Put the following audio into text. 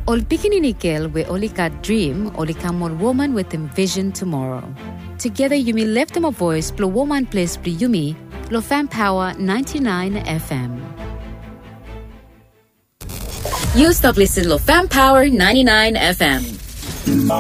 Ol pikinini girl we only got dream, only come on woman with him vision tomorrow. Together Yumi left him a voice, blow woman place blow Yumi, Lo Fam Power 99 FM. You stop listening Lo Fam Power 99 FM.